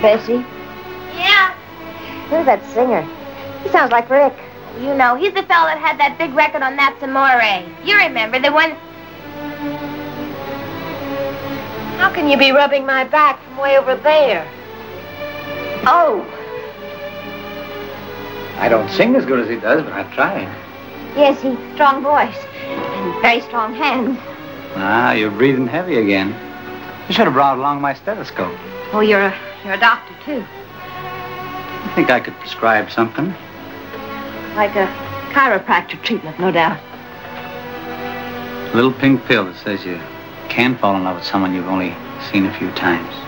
Bessie? Yeah? Who's that singer? He sounds like Rick. You know, he's the fellow that had that big record on That's Amore. You remember, the one... How can you be rubbing my back from way over there? Oh. I don't sing as good as he does, but I've tried. Yes, he's strong voice and very strong hands. Ah, you're breathing heavy again. I should have brought along my stethoscope. Oh, you're a doctor, too. I think I could prescribe something. Like a chiropractor treatment, no doubt. A little pink pill that says you can fall in love with someone you've only seen a few times.